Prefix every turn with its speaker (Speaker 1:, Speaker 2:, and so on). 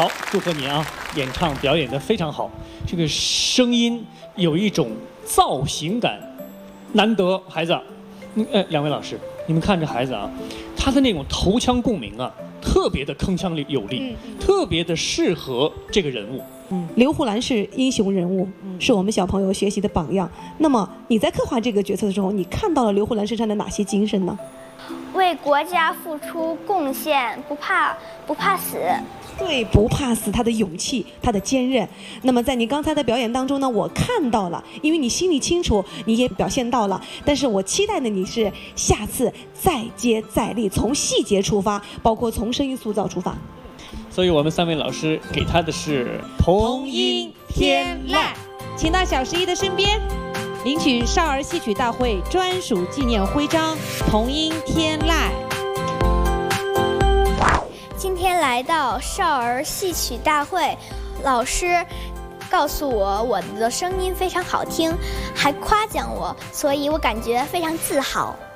Speaker 1: 好，祝贺你啊！演唱表演得非常好，这个声音有一种造型感，难得。孩子，两位老师，你们看这孩子啊，他的那种头腔共鸣啊，特别的铿锵有力，特别的适合这个人物。
Speaker 2: 刘胡兰是英雄人物，是我们小朋友学习的榜样。那么你在刻画这个角色的时候，你看到了刘胡兰身上的哪些精神呢？
Speaker 3: 为国家付出贡献，不怕死。
Speaker 2: 对，不怕死，他的勇气，他的坚韧。那么在你刚才的表演当中呢，我看到了，因为你心里清楚，你也表现到了。但是我期待的你是下次再接再厉，从细节出发，包括从声音塑造出发。
Speaker 1: 所以我们3位老师给他的是
Speaker 4: 童音天籁，请到小11的身边，领取少儿戏曲大会专属纪念徽章童音天籁。
Speaker 3: 今天来到少儿戏曲大会，老师告诉我的声音非常好听，还夸奖我，所以我感觉非常自豪。